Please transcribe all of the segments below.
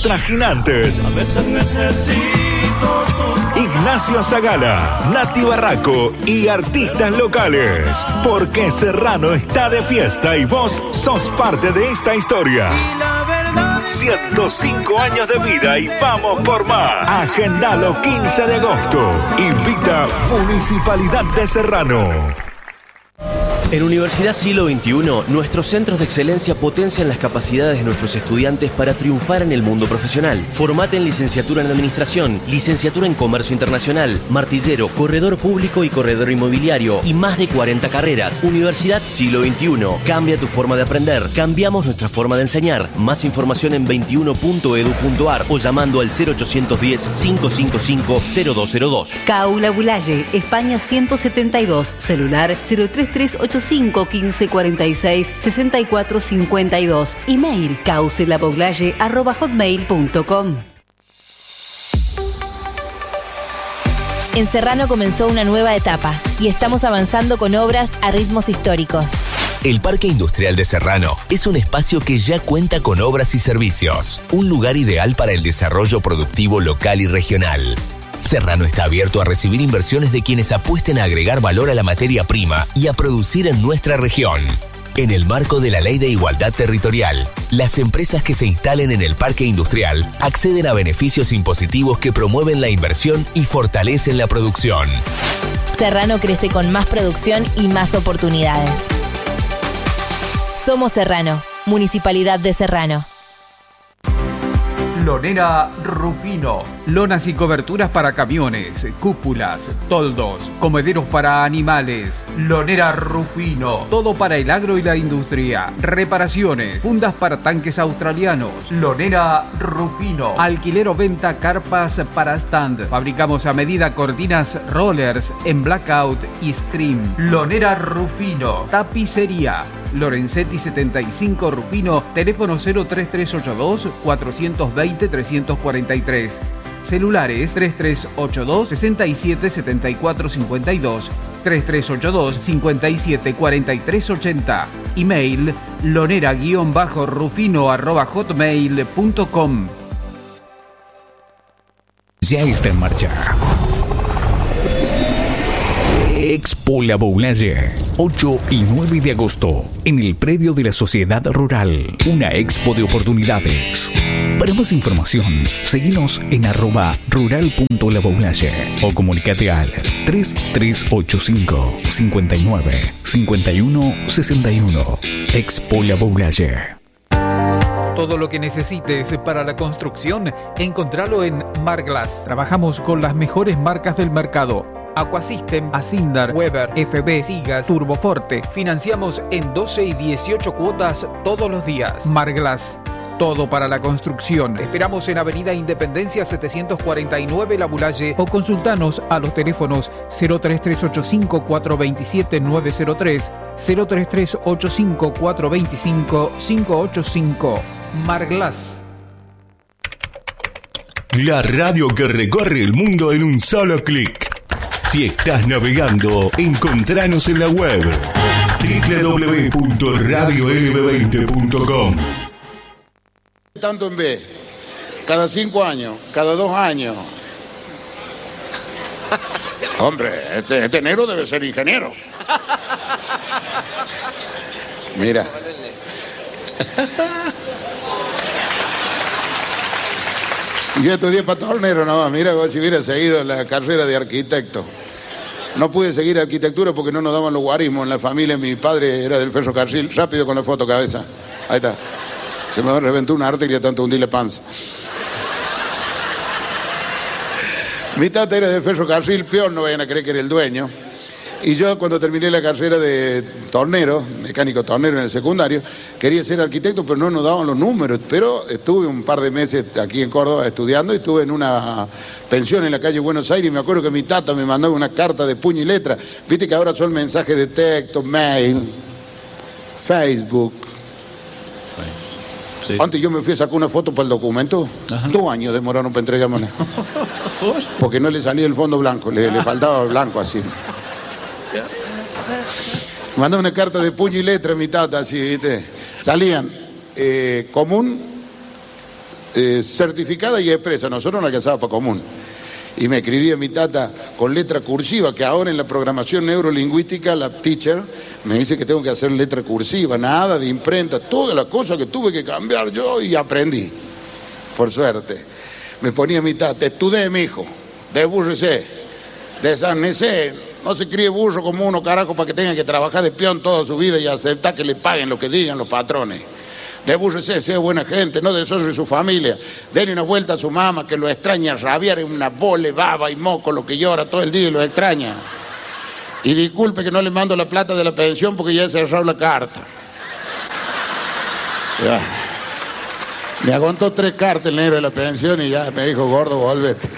trajinantes. A veces necesito Ignacio Zagala, Nati Barraco y artistas locales. Porque Serrano está de fiesta y vos sos parte de esta historia. 105 años de vida y vamos por más. Agendalo 15 de agosto. Invita Municipalidad de Serrano. En Universidad Siglo XXI, nuestros centros de excelencia potencian las capacidades de nuestros estudiantes para triunfar en el mundo profesional. Formate en licenciatura en Administración, licenciatura en Comercio Internacional, martillero, corredor público y corredor inmobiliario y más de 40 carreras. Universidad Siglo XXI. Cambia tu forma de aprender. Cambiamos nuestra forma de enseñar. Más información en 21.edu.ar o llamando al 0810-555-0202. Caula Bulaye, España 172, celular 03385 1546 6452, email caucelaboglaye@hotmail.com. En Serrano comenzó una nueva etapa y estamos avanzando con obras a ritmos históricos. El Parque Industrial de Serrano es un espacio que ya cuenta con obras y servicios, un lugar ideal para el desarrollo productivo local y regional. Serrano está abierto a recibir inversiones de quienes apuesten a agregar valor a la materia prima y a producir en nuestra región. En el marco de la Ley de Igualdad Territorial, las empresas que se instalen en el parque industrial acceden a beneficios impositivos que promueven la inversión y fortalecen la producción. Serrano crece con más producción y más oportunidades. Somos Serrano, Municipalidad de Serrano. Lonera Rufino. Lonas y coberturas para camiones, cúpulas, toldos, comederos para animales. Lonera Rufino. Todo para el agro y la industria. Reparaciones, fundas para tanques australianos. Lonera Rufino. Alquiler o venta carpas para stand. Fabricamos a medida cortinas rollers en blackout y stream. Lonera Rufino. Tapicería. Lorenzetti 75 Rufino. Teléfono 03382 420 343. Celulares 3382 67 74 52, 3382 57 43 80. Email lonera-rufino@hotmail.com. Ya está en marcha Expo La Boulaye, 8 y 9 de agosto, en el predio de la Sociedad Rural. Una expo de oportunidades. Para más información, seguinos en @rural.laboulaye o comunicate al 3385 59 51 61. Expo La Boulaye. Todo lo que necesites para la construcción, encontralo en Marglass. Trabajamos con las mejores marcas del mercado. Aquasystem, Asindar, Weber, FB, Sigas, Turboforte. Financiamos en 12 y 18 cuotas todos los días. Marglass. Todo para la construcción. Te esperamos en Avenida Independencia 749 La Boulaye o consultanos a los teléfonos 03385 427 903, 03385 425 585. Marglass. La radio que recorre el mundo en un solo clic. Si estás navegando, encontranos en la web www.radiolb20.com. Tanto en B, cada 5 años, cada 2 años. Hombre, este negro debe ser ingeniero. Mira. Yo estudié para tornero nomás. Mira, si hubiera seguido la carrera de arquitecto. No pude seguir arquitectura porque no nos daban los guarismos en la familia. Mi padre era del ferrocarril. Rápido con la foto, cabeza. Ahí está. Se me reventó una arteria tanto hundirle panza. Mi tata era del ferrocarril, peor, no vayan a creer que era el dueño. Y yo, cuando terminé la carrera de tornero, mecánico tornero en el secundario, quería ser arquitecto, pero no nos daban los números. Pero estuve un par de meses aquí en Córdoba estudiando y estuve en una pensión en la calle Buenos Aires y me acuerdo que mi tata me mandaba una carta de puño y letra. Viste que ahora son mensajes de texto, mail, Facebook. Sí. Antes yo me fui a sacar una foto para el documento. Ajá. 2 años demoraron para entregármela. Porque no le salía el fondo blanco, le faltaba blanco así. Mandaba una carta de puño y letra a mi tata, así, ¿viste? Salían común, certificada y expresa, nosotros no alcanzaba para común. Y me escribía mi tata con letra cursiva, que ahora en la programación neurolingüística la teacher me dice que tengo que hacer letra cursiva, nada de imprenta, todas las cosas que tuve que cambiar yo y aprendí, por suerte. Me ponía mi tata, estudié, mijo, debúrrese, desarnese, no se críe burro como uno, carajo, para que tenga que trabajar de peón toda su vida y aceptar que le paguen lo que digan los patrones. Debúrrese, sea buena gente, no desoye su familia. Denle una vuelta a su mamá que lo extraña, rabiar en una bole, baba y moco, lo que llora todo el día y lo extraña. Y disculpe que no le mando la plata de la pensión porque ya he cerrado la carta. Ya. Me aguantó 3 cartas el negro de la pensión y ya me dijo, gordo, volvete.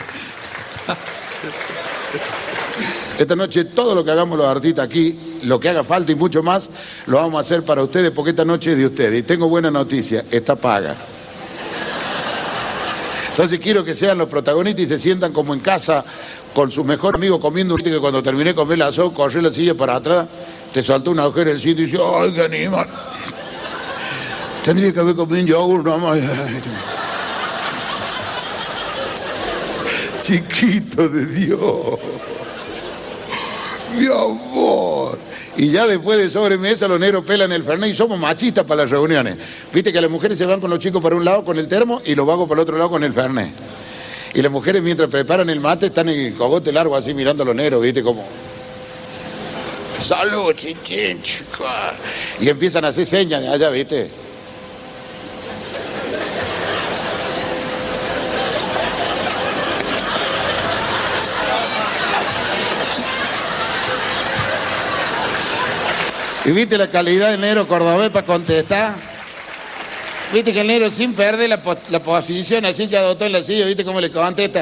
Esta noche todo lo que hagamos los artistas aquí, lo que haga falta y mucho más, lo vamos a hacer para ustedes porque esta noche es de ustedes. Y tengo buena noticia, está paga. Entonces quiero que sean los protagonistas y se sientan como en casa con su mejor amigo comiendo un que cuando terminé con comer la sopa, corrí la silla para atrás, te saltó una agujera en el sitio y dice, ¡ay, qué animal! Tendría que haber comido un yogur nomás. Chiquito de Dios. Mi amor. Y ya después de sobremesa los negros pelan el fernet y somos machistas para las reuniones. Viste que las mujeres se van con los chicos para un lado con el termo y los vagos para el otro lado con el fernet. Y las mujeres mientras preparan el mate están en el cogote largo así mirando a los negros, viste como... Salud, chinchín, chico. Y empiezan a hacer señas de allá, viste. ¿Y viste la calidad del negro cordobés para contestar? ¿Viste que el negro sin perder la posición así que adoptó en la silla, viste cómo le contesta?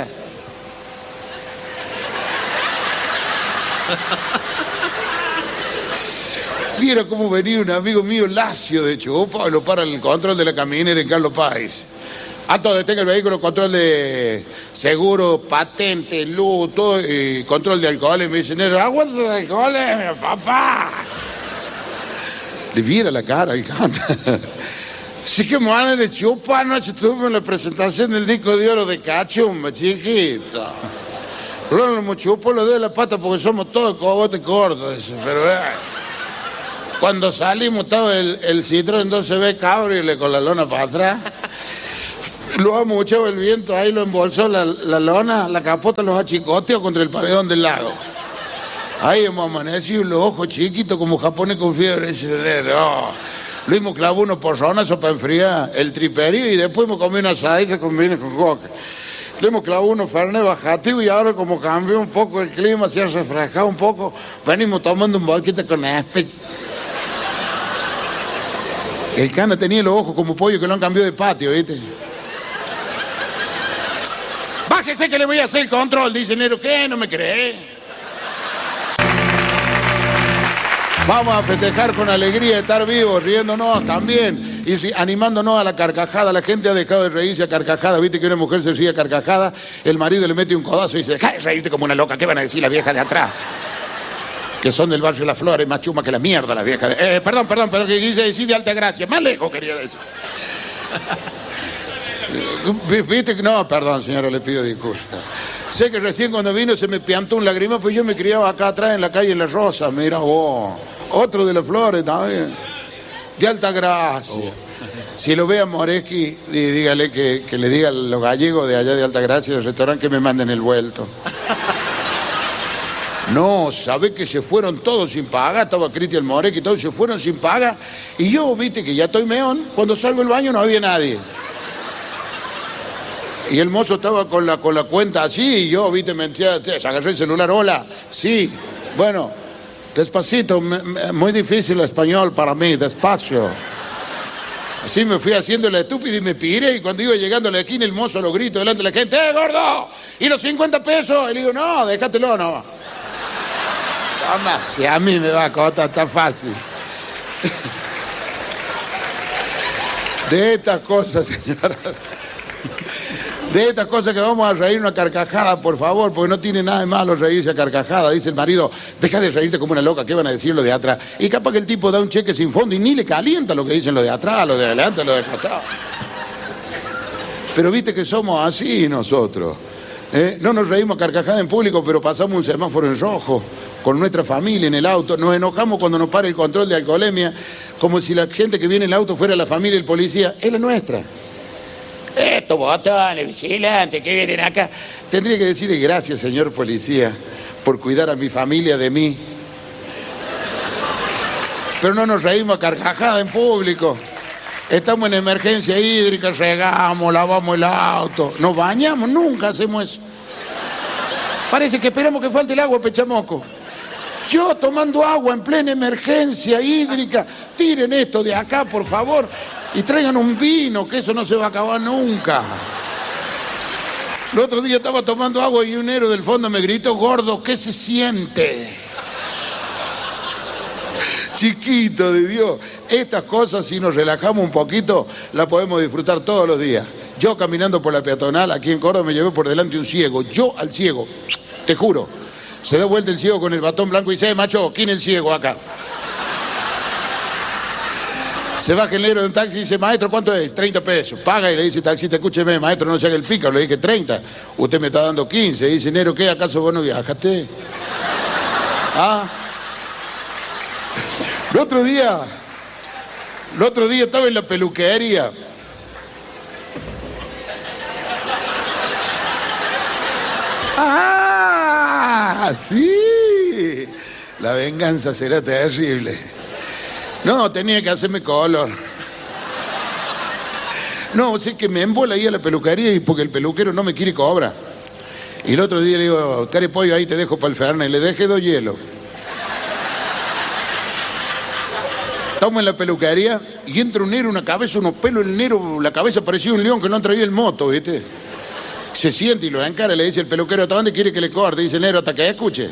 Viera cómo venía un amigo mío lacio de Chupa y lo para el control de la caminera en Carlos Páez. Alto, detenga el vehículo, control de seguro, patente, luz, todo, y control de alcohol. Y me dice, negro, aguas de alcohol, papá. Le viera la cara al canta. Sí que mano de Chupa, anoche tuve la presentación del disco de oro de Cachumba, chiquito. Pero no Chupa lo de la pata porque somos todos cogote cortos, pero cuando salimos estaba el Citroën 12B Cabriolet con la lona para atrás. Lo ha muchado el viento, ahí lo embolsó la lona, la capota los achicoteó contra el paredón del lago. Ahí hemos amanecido los ojos chiquitos como japonés con fiebre. No. Lo hemos clavado unos porronazos para enfriar el triperio y después hemos comido una asadita con vino con coca. Le hemos clavado unos fernet bajativos y ahora como cambió un poco el clima, se ha refrescado un poco, venimos tomando un boquete con Aspect. El cana tenía los ojos como pollo que lo han cambiado de patio, ¿viste? Bájese que le voy a hacer el control, dice el negro. ¿Qué? ¿No me cree? Vamos a festejar con alegría de estar vivos, riéndonos también y animándonos a la carcajada. La gente ha dejado de reírse a carcajada. Viste que una mujer se ríe a carcajada, el marido le mete un codazo y dice, deja de reírte como una loca, ¿qué van a decir las viejas de atrás? Que son del barrio Las Flores, más chuma que la mierda las viejas. Perdón, pero que quise decir de Altagracia, más lejos quería decir. Viste que no, perdón señora, le pido disculpas. Sé que recién cuando vino se me piantó un lágrima, pues yo me criaba acá atrás en la calle en La Rosa, mira vos. Otro de Las Flores también. De Altagracia. Si lo ve a Moreschi, dígale que le diga a los gallegos de allá de Altagracia del restaurante que me manden el vuelto. No, sabe que se fueron todos sin paga, estaba Cristian Moreschi, todos se fueron sin paga. Y yo, viste que ya estoy meón, cuando salgo del baño no había nadie. Y el mozo estaba con la cuenta así, y yo, viste, mentira, se agarró el celular, hola, sí, bueno, despacito, muy difícil el español para mí, despacio. Así me fui haciendo la estúpida y me piré, y cuando iba llegando a la esquina el mozo lo grito delante de la gente, gordo! ¿Y los 50 pesos? Y le digo, no, déjatelo, no. Toma, si a mí me va a costar tan fácil. De estas cosas, señora. De estas cosas que vamos a reír una carcajada, por favor, porque no tiene nada de malo reírse a carcajada. Dice el marido, deja de reírte como una loca, ¿qué van a decir los de atrás? Y capaz que el tipo da un cheque sin fondo y ni le calienta lo que dicen los de atrás, los de adelante, los de costado. Pero viste que somos así nosotros. No nos reímos a carcajadas en público, pero pasamos un semáforo en rojo con nuestra familia en el auto. Nos enojamos cuando nos para el control de alcoholemia, como si la gente que viene en el auto fuera la familia del policía. Es la nuestra. Estos botones, vigilantes que vienen acá. Tendría que decirle gracias, señor policía, por cuidar a mi familia de mí. Pero no nos reímos a carcajadas en público. Estamos en emergencia hídrica, regamos, lavamos el auto. Nos bañamos, nunca hacemos eso. Parece que esperamos que falte el agua, Pechamoco. Yo tomando agua en plena emergencia hídrica. Tiren esto de acá, por favor. Y traigan un vino, que eso no se va a acabar nunca. El otro día estaba tomando agua y un héroe del fondo me gritó: gordo, ¿qué se siente? Chiquito de Dios, estas cosas, si nos relajamos un poquito, las podemos disfrutar todos los días. Yo caminando por la peatonal aquí en Córdoba me llevé por delante un ciego. Yo al ciego, te juro. Se da vuelta el ciego con el batón blanco y dice: macho, ¿quién es el ciego acá? Se baja el negro de un taxi y dice: maestro, ¿cuánto es? 30 pesos. Paga y le dice: taxista, escúcheme, maestro, no se haga el pícaro. Le dije 30. Usted me está dando 15. Dice: negro, ¿qué? ¿Acaso vos no viajaste? ¿Ah? El otro día estaba en la peluquería. ¡Ah! ¡Sí! La venganza será terrible. No, tenía que hacerme color. No, sé que me embola ahí a la peluquería y porque el peluquero no me quiere cobrar. Y el otro día le digo: carepollo, ahí te dejo para el Fernet. Y le dejé 2 hielos. Estamos en la peluquería y entra un negro, una cabeza, unos pelos, el negro, la cabeza parecía un león que no han traído el moto, ¿viste? Se siente y lo encara y le dice el peluquero: ¿hasta dónde quiere que le corte? Dice el negro: hasta que escuche.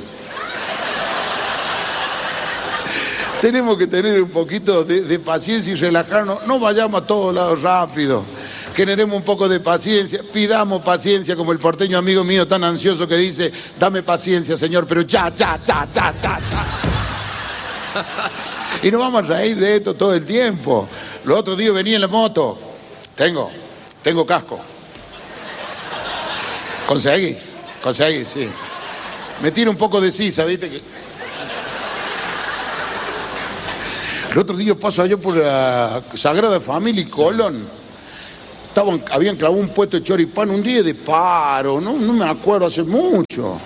Tenemos que tener un poquito de paciencia y relajarnos. No vayamos a todos lados rápido. Generemos un poco de paciencia. Pidamos paciencia, como el porteño amigo mío tan ansioso que dice: dame paciencia, señor, pero ya. Y nos vamos a reír de esto todo el tiempo. Los otros días venía en la moto. Tengo casco. Conseguí, sí. Me tiro un poco de sisa, ¿viste? El otro día paso yo por la Sagrada Familia y Colón. Habían clavado un puesto de choripán un día de paro. No me acuerdo, hace mucho.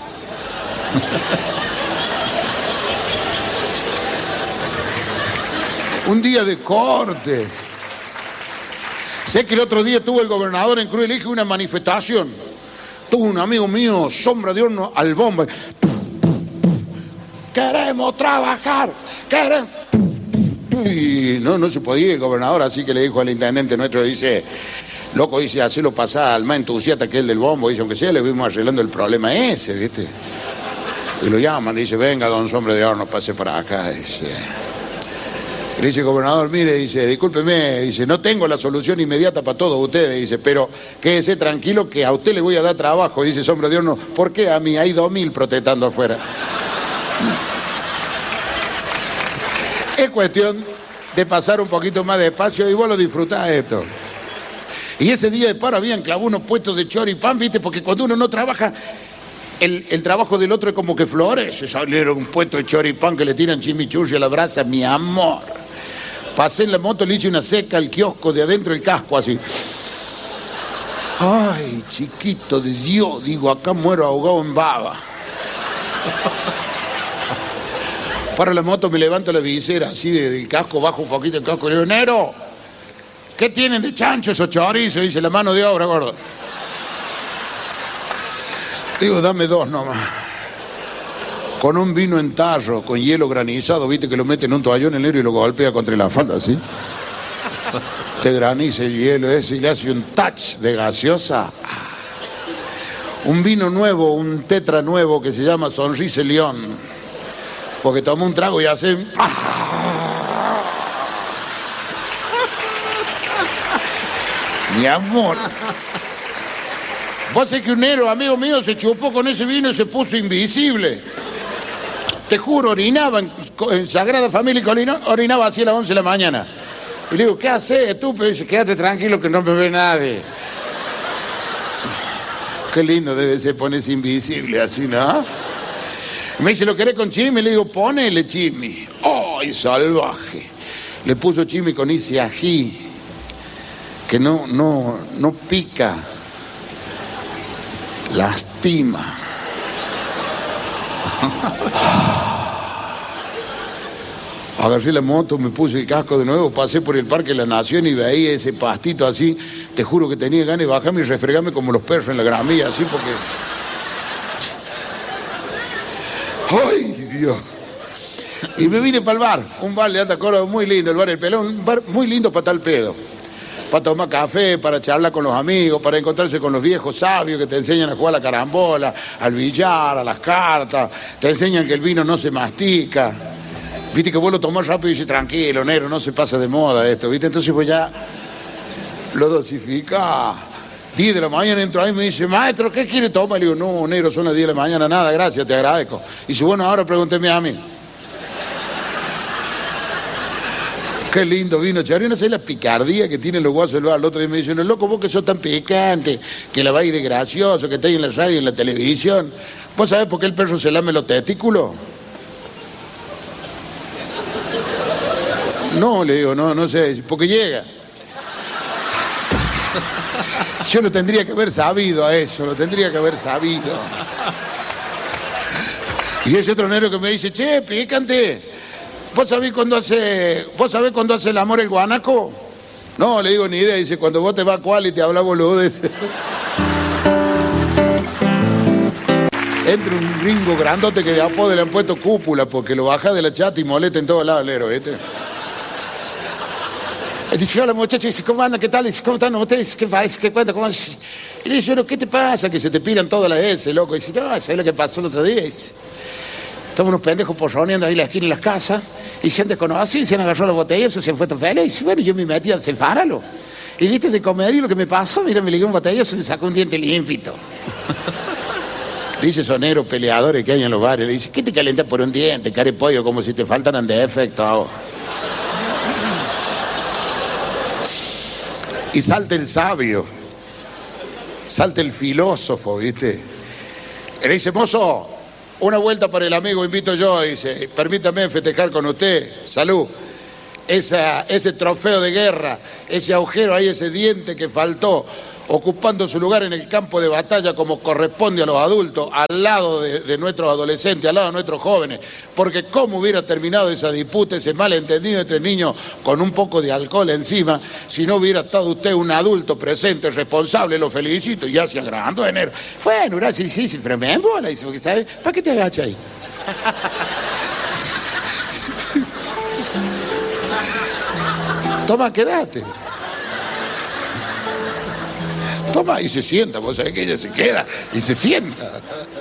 Un día de corte. Sé que el otro día tuvo el gobernador en Cruz del Eje una manifestación. Tuvo un amigo mío, Sombra de Horno, al bomba. Queremos trabajar, queremos. Y no se podía el gobernador, así que le dijo al intendente nuestro, dice: loco, dice, hacelo pasar al más entusiasta que el del bombo. Dice: aunque sea, le vimos arreglando el problema ese, ¿viste? Y lo llaman, dice: venga, don Sombra de Horno, pase para acá, dice. Le dice: gobernador, mire, dice, discúlpeme, dice, no tengo la solución inmediata para todos ustedes, dice, pero quédese tranquilo que a usted le voy a dar trabajo. Dice Sombra de Horno: ¿por qué a mí? Hay 2000 protestando afuera. Es cuestión de pasar un poquito más despacio y vos lo disfrutás esto. Y ese día de paro habían clavado unos puestos de choripán, ¿viste? Porque cuando uno no trabaja, el trabajo del otro es como que florece. Salieron un puesto de choripán que le tiran chimichurri a la brasa, mi amor. Pasé en la moto, le hice una seca al kiosco de adentro del casco, así. Ay, chiquito de Dios, digo, acá muero ahogado en baba. Para la moto, me levanto la visera así del casco, bajo un poquito el casco y le digo: Nero, ¿qué tienen de chancho esos chorizos? Dice: la mano de obra, gordo. Digo: dame 2 nomás. Con un vino en tarro, con hielo granizado, viste que lo mete en un toallón el negro y lo golpea contra la falda, ¿sí? Te graniza el hielo ese y le hace un touch de gaseosa. Un vino nuevo, un tetra nuevo que se llama Sonrisa León. Porque toma un trago y hace... Mi amor. Vos sabés que un negro, amigo mío, se chupó con ese vino y se puso invisible. Te juro, orinaba en Sagrada Familia y Colón, orinaba así a las 11 de la mañana. Y le digo: ¿qué haces, estúpido? Y dice: quédate tranquilo que no me ve nadie. Qué lindo debe ser ponerse invisible así, ¿no? Me dice, ¿lo querés con chimi? Le digo, ponele chimi. ¡Ay, salvaje! Le puso chimi con ese ají que no pica, lastima. Agarré la moto, me puse el casco de nuevo, pasé por el Parque de la Nación y veía ese pastito así. Te juro que tenía ganas de bajarme y refregarme como los perros en la gramilla, así porque... ¡Ay, Dios! Y me vine para el bar, un bar de Alta Córdoba muy lindo, el bar El Pelón, un bar muy lindo para tal pedo. Para tomar café, para charlar con los amigos, para encontrarse con los viejos sabios que te enseñan a jugar a la carambola, al billar, a las cartas, te enseñan que el vino no se mastica. Viste que vos lo tomás rápido y dices, tranquilo, negro, no se pasa de moda esto, ¿viste? Entonces vos ya lo dosificás. 10 de la mañana entro ahí y me dice, maestro, ¿qué quiere tomar? Le digo, no, negro, son las 10 de la mañana, nada, gracias, te agradezco. Y dice, bueno, ahora pregúnteme a mí. Qué lindo vino, Chavarría, no sé la picardía que tienen los guasos del bar. El otro día me dicen, loco, vos que sos tan picante, que la vais de gracioso, que estáis en la radio y en la televisión. ¿Vos sabés por qué el perro se lame los testículos? No, le digo, no sé, porque llega. Yo lo tendría que haber sabido a eso, lo tendría que haber sabido. Y ese otro negro que me dice, che, picante, ¿vos sabés cuándo hace el amor el guanaco? No, le digo, ni idea, dice, cuando vos te vas a cual y te habla boludes. Entra un gringo grandote que de apodo le han puesto cúpula porque lo baja de la chata y molesta en todos lados el héroe, ¿viste? Dice, hola muchacha, dice, ¿cómo andan? ¿Qué tal? Dice, ¿cómo están ustedes? ¿Qué parece? ¿Qué cuenta? ¿Cómo es? Y le dice, ¿qué te pasa? Que se te piran todas las S, loco. Y dice, no, ¿sabes lo que pasó el otro día? Dice, estamos unos pendejos porroneando ahí en la esquina de las casas y se han desconocido y se han agarrado las botellas y se han puesto felices. Y bueno, yo me metí a fáralo. Y viste de comedia lo que me pasó, mira, me ligué un botellazo y me sacó un diente limpito. Dice soneros peleadores que hay en los bares, le dice, ¿qué te calientas por un diente, carepollo, como si te faltaran defectos? Y salta el sabio, salta el filósofo, ¿viste? Y le dice, mozo, una vuelta para el amigo, invito yo, dice, permítame festejar con usted, salud. Ese trofeo de guerra, ese agujero ahí, ese diente que faltó, ocupando su lugar en el campo de batalla como corresponde a los adultos, al lado de nuestros adolescentes, al lado de nuestros jóvenes, porque cómo hubiera terminado esa disputa, ese malentendido entre niños con un poco de alcohol encima, si no hubiera estado usted un adulto presente, responsable, lo felicito, y ya se agrandó de enero. Bueno, gracias, sí, pero me embola, dice, porque ¿sabes? ¿Para qué te agachas ahí? Toma, quédate. Toma, y se sienta, vos sabés que ella se queda y se sienta.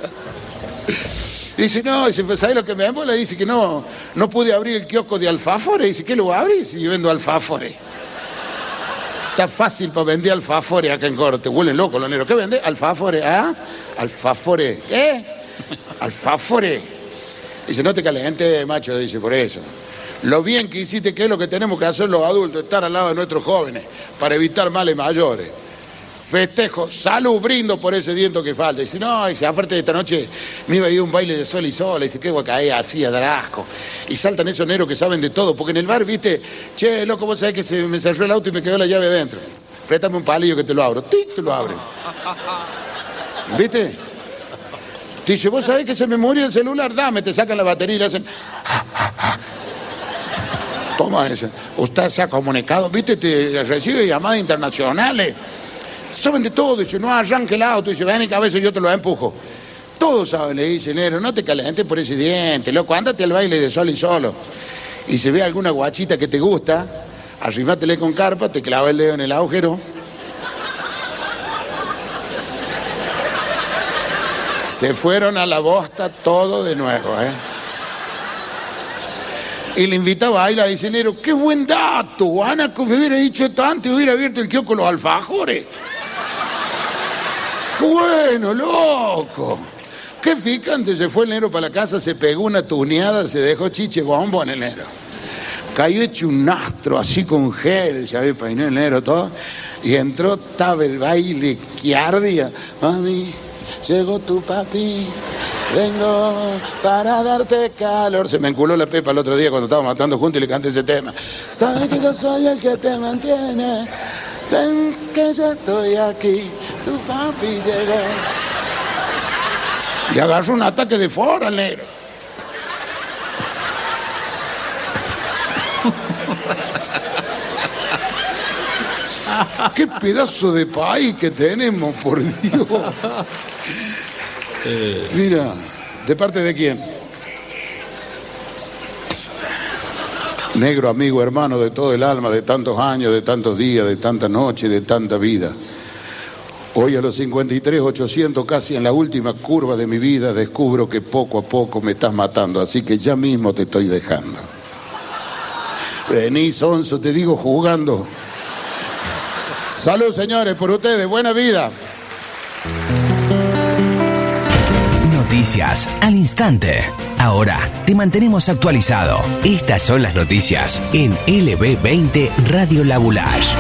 Dice, no, dice, ¿sabés lo que me embola? Dice que no pude abrir el kiosco de alfafores. Dice, ¿qué lo abrís? Y yo vendo alfafores. Está fácil para vender alfafores acá en Corte. Huelen locos los negros. ¿Qué vende? Alfafores, ¿ah? Alfafores. ¿Qué? Alfafores. Dice, no te calientes, macho, dice, por eso. Lo bien que hiciste, que es lo que tenemos que hacer los adultos, estar al lado de nuestros jóvenes, para evitar males mayores. Festejo, salud, brindo por ese diente que falta. Dice, no, dice, aparte de esta noche me iba a ir a un baile de sol y sola. Dice, qué voy a caer así, a dar asco. Y saltan esos negros que saben de todo, porque en el bar, viste, che, loco, vos sabés que se me cerró el auto y me quedó la llave adentro. Préstame un palillo que te lo abro. ¡Tic! Te lo abren. ¿Viste? Dice, vos sabés que se me murió el celular, dame, te sacan la batería y le hacen... Toma eso. Usted se ha comunicado, viste, te recibe llamadas internacionales. Saben de todo, dice, no arranque el auto, dice, ven y cabeza, yo te lo empujo. Todos saben, le dice, negro, no te calentes por ese diente, loco, ándate al baile de sol y solo. Y se ve alguna guachita que te gusta, arrimátele con carpa, te clava el dedo en el agujero. Se fueron a la bosta todo de nuevo, Y le invitaba a bailar, dice, negro, qué buen dato, Ana, que me hubiera dicho esto antes, hubiera abierto el kiosco con los alfajores. ¡Qué bueno, loco! Qué picante, se fue el negro para la casa, se pegó una tuneada, se dejó chiche bombón el negro. cayó hecho un astro así con gel, ya ve, peinó el negro todo, y entró, estaba el baile que ardía. Mami, llegó tu papi, vengo para darte calor. Se me enculó la Pepa el otro día cuando estábamos matando juntos y le canté ese tema. Sabes que yo soy el que te mantiene, ven que ya estoy aquí, tu papi llegó. Y agarró un ataque de fora al negro. Qué pedazo de país que tenemos, por Dios. Mira, ¿de parte de quién? Negro, amigo, hermano de todo el alma, de tantos años, de tantos días, de tanta noche, de tanta vida. Hoy a los 53,800, casi en la última curva de mi vida, descubro que poco a poco me estás matando, así que ya mismo te estoy dejando. Vení, sonso, te digo jugando. Salud, señores, por ustedes, buena vida. Noticias al instante. Ahora te mantenemos actualizado. Estas son las noticias en LB20 Radio La Boulage.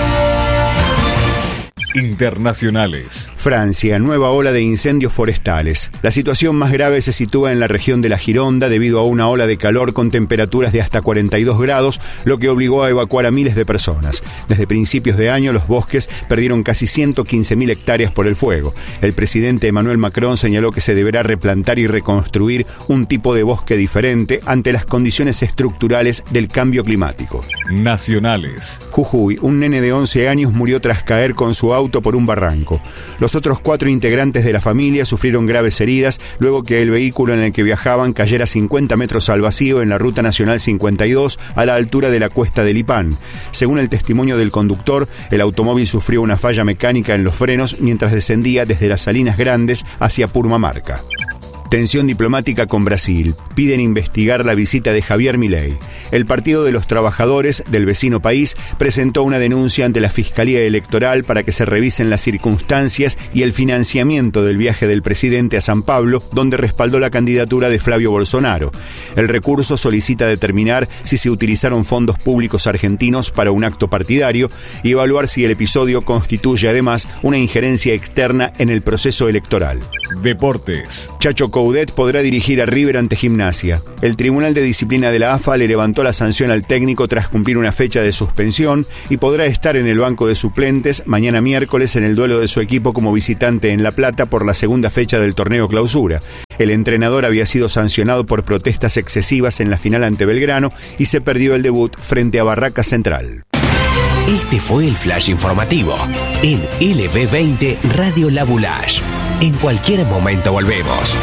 Internacionales. Francia, nueva ola de incendios forestales. La situación más grave se sitúa en la región de la Gironda debido a una ola de calor con temperaturas de hasta 42 grados, lo que obligó a evacuar a miles de personas. Desde principios de año, los bosques perdieron casi 115.000 hectáreas por el fuego. El presidente Emmanuel Macron señaló que se deberá replantar y reconstruir un tipo de bosque diferente ante las condiciones estructurales del cambio climático. Nacionales. Jujuy, un nene de 11 años murió tras caer con su auto por un barranco. Los otros 4 integrantes de la familia sufrieron graves heridas luego que el vehículo en el que viajaban cayera 50 metros al vacío en la Ruta Nacional 52 a la altura de la cuesta de Lipán. Según el testimonio del conductor, el automóvil sufrió una falla mecánica en los frenos mientras descendía desde las Salinas Grandes hacia Purmamarca. Tensión diplomática con Brasil. Piden investigar la visita de Javier Milei. El Partido de los Trabajadores del vecino país presentó una denuncia ante la Fiscalía Electoral para que se revisen las circunstancias y el financiamiento del viaje del presidente a San Pablo, donde respaldó la candidatura de Flavio Bolsonaro. El recurso solicita determinar si se utilizaron fondos públicos argentinos para un acto partidario y evaluar si el episodio constituye además una injerencia externa en el proceso electoral. Deportes. Chacho Coudet podrá dirigir a River ante Gimnasia. El Tribunal de Disciplina de la AFA le levantó la sanción al técnico tras cumplir una fecha de suspensión y podrá estar en el banco de suplentes mañana miércoles en el duelo de su equipo como visitante en La Plata por la segunda fecha del torneo Clausura. El entrenador había sido sancionado por protestas excesivas en la final ante Belgrano y se perdió el debut frente a Barracas Central. Este fue el flash informativo en LB20 Radio La Boulage. En cualquier momento volvemos.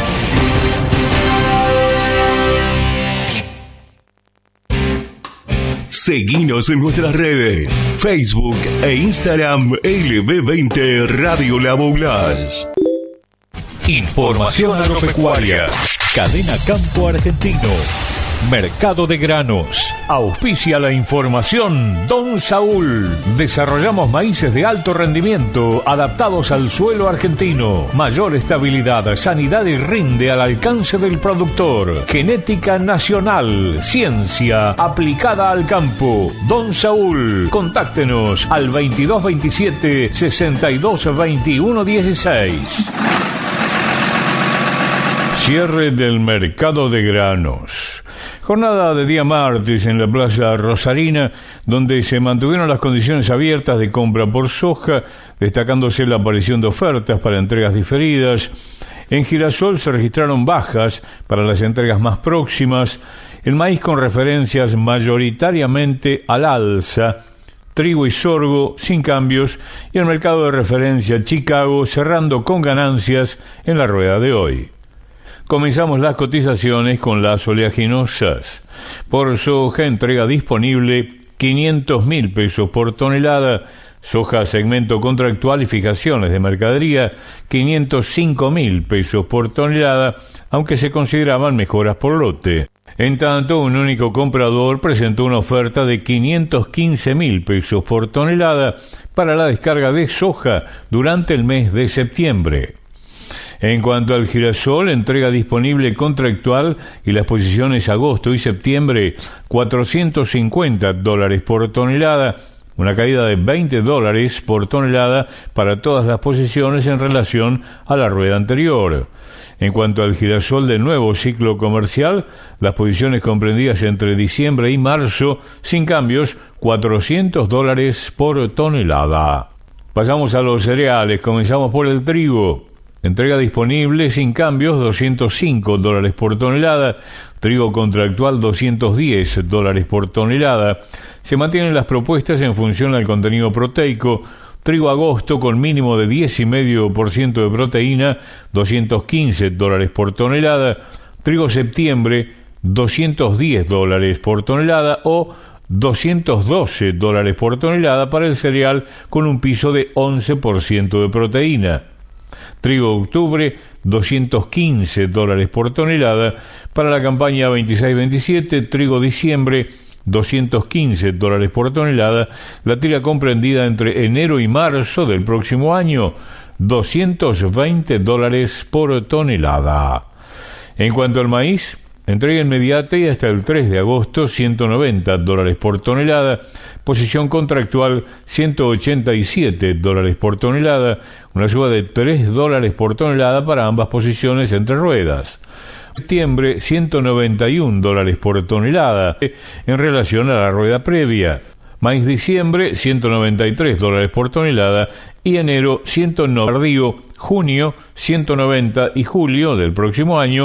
Seguinos en nuestras redes, Facebook e Instagram LB20 Radio La Boulage. Información agropecuaria. Cadena Campo Argentino. Mercado de granos. Auspicia la información Don Saúl. Desarrollamos maíces de alto rendimiento adaptados al suelo argentino. Mayor estabilidad, sanidad y rinde al alcance del productor. Genética nacional. Ciencia aplicada al campo. Don Saúl. Contáctenos al 2227 62 21 16. Cierre del mercado de granos. Jornada de día martes en la Plaza Rosarina, donde se mantuvieron las condiciones abiertas de compra por soja, destacándose la aparición de ofertas para entregas diferidas. En girasol se registraron bajas para las entregas más próximas, el maíz con referencias mayoritariamente al alza, trigo y sorgo sin cambios, y el mercado de referencia Chicago cerrando con ganancias en la rueda de hoy. Comenzamos las cotizaciones con las oleaginosas. Por soja, entrega disponible 500.000 pesos por tonelada. Soja segmento contractual y fijaciones de mercadería 505.000 pesos por tonelada, aunque se consideraban mejoras por lote. En tanto, un único comprador presentó una oferta de 515.000 pesos por tonelada para la descarga de soja durante el mes de septiembre. En cuanto al girasol, entrega disponible contractual y las posiciones agosto y septiembre, $450 por tonelada, una caída de $20 por tonelada para todas las posiciones en relación a la rueda anterior. En cuanto al girasol del nuevo ciclo comercial, las posiciones comprendidas entre diciembre y marzo, sin cambios, $400 por tonelada. Pasamos a los cereales, comenzamos por el trigo. Entrega disponible sin cambios, $205 por tonelada, trigo contractual $210 por tonelada. Se mantienen las propuestas en función al contenido proteico. Trigo agosto con mínimo de 10,5% de proteína, $215 por tonelada. Trigo septiembre, $210 por tonelada o $212 por tonelada para el cereal con un piso de 11% de proteína. Trigo octubre, $215 por tonelada. Para la campaña 26-27, trigo diciembre, $215 por tonelada. La tira comprendida entre enero y marzo del próximo año, $220 por tonelada. En cuanto al maíz, entrega inmediata y hasta el 3 de agosto, $190 por tonelada. Posición contractual, $187 por tonelada. Una suba de $3 por tonelada para ambas posiciones entre ruedas. Septiembre, $191 por tonelada en relación a la rueda previa. Maíz diciembre, $193 por tonelada y enero, $190, junio, $190 y julio del próximo año,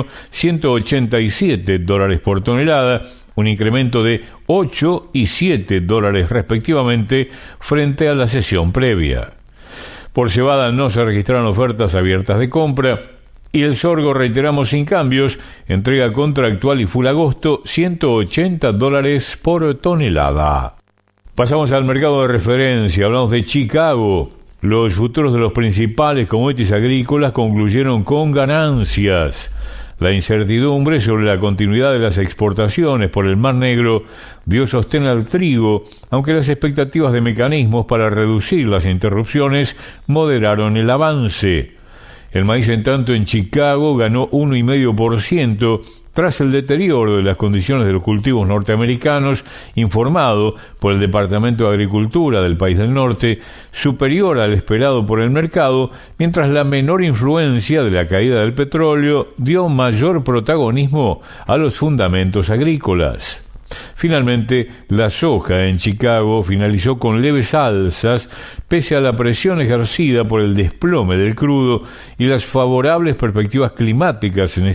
$187 por tonelada, un incremento de $8 y $7 respectivamente frente a la sesión previa. Por cebada no se registraron ofertas abiertas de compra. Y el sorgo, reiteramos, sin cambios, entrega contractual y full agosto, $180 por tonelada. Pasamos al mercado de referencia, hablamos de Chicago. Los futuros de los principales commodities agrícolas concluyeron con ganancias. La incertidumbre sobre la continuidad de las exportaciones por el Mar Negro dio sostén al trigo, aunque las expectativas de mecanismos para reducir las interrupciones moderaron el avance. El maíz, en tanto, en Chicago ganó 1,5% tras el deterioro de las condiciones de los cultivos norteamericanos, informado por el Departamento de Agricultura del país del norte, superior al esperado por el mercado, mientras la menor influencia de la caída del petróleo dio mayor protagonismo a los fundamentos agrícolas. Finalmente, la soja en Chicago finalizó con leves alzas pese a la presión ejercida por el desplome del crudo y las favorables perspectivas climáticas en